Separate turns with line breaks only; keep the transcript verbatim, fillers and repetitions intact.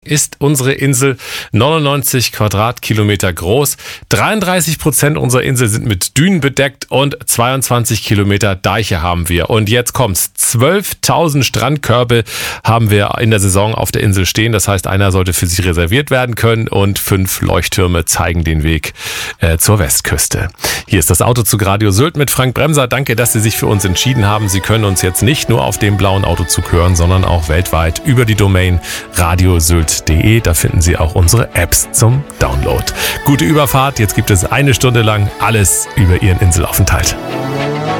ist unsere Insel neunundneunzig Quadratkilometer groß. dreiunddreißig Prozent unserer Insel sind mit Dünen bedeckt und zweiundzwanzig Kilometer Deiche haben wir. Und jetzt kommt's. zwölftausend Strandkörbe haben wir in der Saison auf der Insel stehen. Das heißt, einer sollte für sich reserviert werden können und fünf Leuchttürme zeigen den Weg äh, zur Westküste. Hier ist das Autozug Radio Sylt mit Frank Bremser. Danke, dass Sie sich für uns entschieden haben. Sie können uns jetzt nicht nur auf dem blauen Autozug hören, sondern auch weltweit über die Domain radiosylt punkt de. Da finden Sie auch unsere Apps zum Download. Gute Überfahrt. Jetzt gibt es eine Stunde lang alles über Ihren Inselaufenthalt.